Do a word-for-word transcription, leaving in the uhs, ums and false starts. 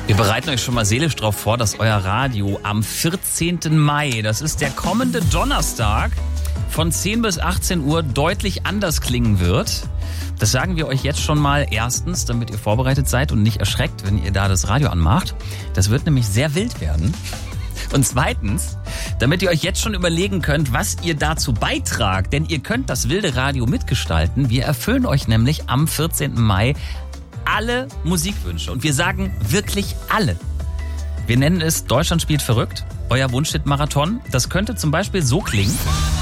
Wir bereiten euch schon mal seelisch darauf vor, dass euer Radio am vierzehnten Mai, das ist der kommende Donnerstag, von zehn bis achtzehn Uhr deutlich anders klingen wird. Das sagen wir euch jetzt schon mal erstens, damit ihr vorbereitet seid und nicht erschreckt, wenn ihr da das Radio anmacht. Das wird nämlich sehr wild werden. Und zweitens, damit ihr euch jetzt schon überlegen könnt, was ihr dazu beitragt, denn ihr könnt das wilde Radio mitgestalten. Wir erfüllen euch nämlich am vierzehnten Mai alle Musikwünsche. Und wir sagen wirklich alle. Wir nennen es Deutschland spielt verrückt, euer Wunschhit-Marathon. Das könnte zum Beispiel so klingen.